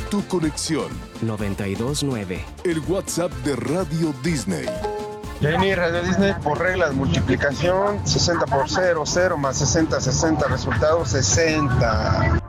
tu conexión. 92.9. El WhatsApp de Radio Disney. Jenny, Radio Disney, por reglas, multiplicación, 60 por 0, 0 más 60, 60, resultado 60.